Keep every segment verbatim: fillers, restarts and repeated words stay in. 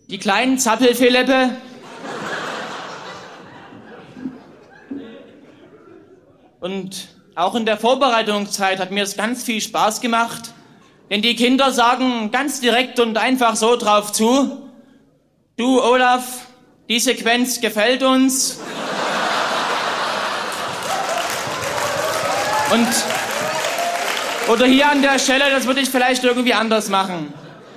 Die kleinen Zappelphilippe. Und auch in der Vorbereitungszeit hat mir es ganz viel Spaß gemacht, denn die Kinder sagen ganz direkt und einfach so drauf zu: Du, Olaf, die Sequenz gefällt uns. Und oder hier an der Stelle, das würde ich vielleicht irgendwie anders machen.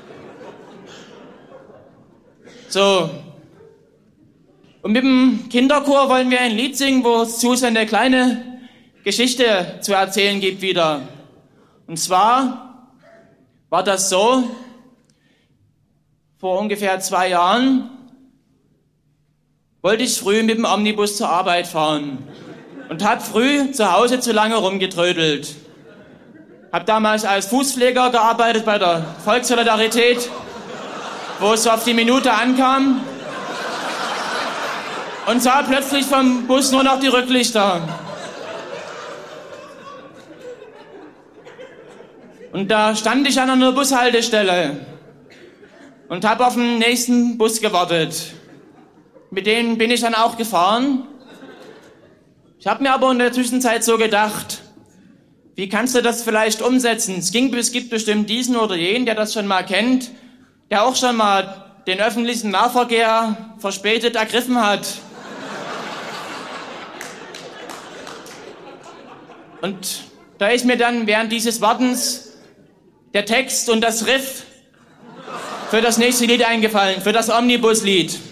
So. Und mit dem Kinderchor wollen wir ein Lied singen, wo es Susan eine kleine Geschichte zu erzählen gibt wieder. Und zwar war das so, vor ungefähr zwei Jahren wollte ich früh mit dem Omnibus zur Arbeit fahren und hab früh zu Hause zu lange rumgetrödelt. Hab damals als Fußpfleger gearbeitet bei der Volkssolidarität, wo es auf die Minute ankam, und sah plötzlich vom Bus nur noch die Rücklichter. Und da stand ich an einer Bushaltestelle und habe auf den nächsten Bus gewartet. Mit denen bin ich dann auch gefahren. Ich habe mir aber in der Zwischenzeit so gedacht, wie kannst du das vielleicht umsetzen? Es, ging, es gibt bestimmt diesen oder jenen, der das schon mal kennt, der auch schon mal den öffentlichen Nahverkehr verspätet ergriffen hat. Und da ist mir dann während dieses Wartens der Text und das Riff für das nächste Lied eingefallen, für das Omnibuslied.